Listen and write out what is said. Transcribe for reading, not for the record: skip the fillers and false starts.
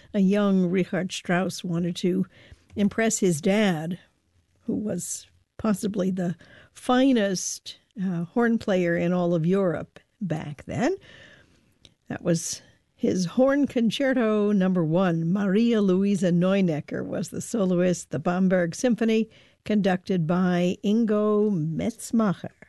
a young Richard Strauss wanted to impress his dad, who was possibly the finest horn player in all of Europe back then. That was his Horn Concerto Number 1. Maria Luisa Neunecker was the soloist. The Bamberg Symphony, conducted by Ingo Metzmacher.